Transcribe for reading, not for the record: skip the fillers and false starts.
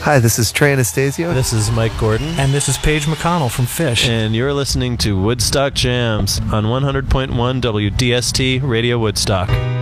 Hi, this is Trey Anastasio. This is Mike Gordon. And this is Paige McConnell from Fish. And you're listening to Woodstock Jams on 100.1 WDST Radio Woodstock.